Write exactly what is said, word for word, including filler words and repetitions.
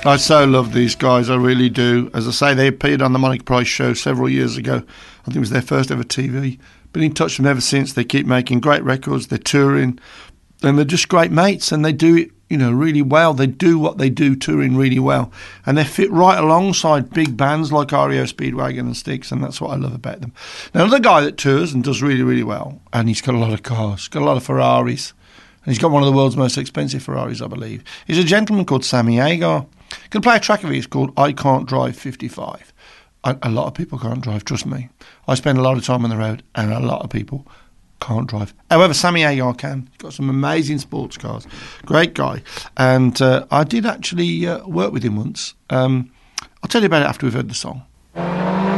I so love these guys, I really do. As I say, they appeared on the Monica Price show several years ago. I think it was their first ever T V. Been in touch with them ever since. They keep making great records, they're touring, and they're just great mates, and they do it, you know, really well. They do what they do touring really well, and they fit right alongside big bands like R E O Speedwagon and Styx, and that's what I love about them. Now, another guy that tours and does really, really well, and he's got a lot of cars, he's got a lot of Ferraris, and he's got one of the world's most expensive Ferraris, I believe. He's a gentleman called Sammy Hagar. Can play a track of his called I Can't Drive fifty-five. A, a lot of people can't drive, trust me. I spend a lot of time on the road, and a lot of people can't drive. However, Sammy Hagar can. He's got some amazing sports cars. Great guy. And uh, I did actually uh, work with him once. Um, I'll tell you about it after we've heard the song.